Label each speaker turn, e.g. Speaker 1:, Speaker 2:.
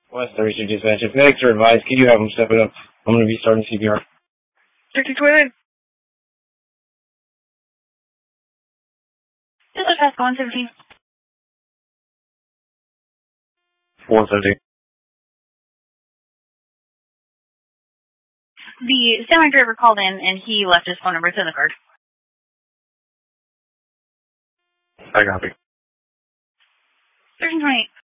Speaker 1: West 32 dispatch. If medics are advised, can you have them step it up? I'm going to be starting CPR.
Speaker 2: 3229.
Speaker 3: This is fast 117.
Speaker 1: 117.
Speaker 3: The semi-driver called in, and he left his phone number to the card.
Speaker 1: I copy.
Speaker 3: 1328.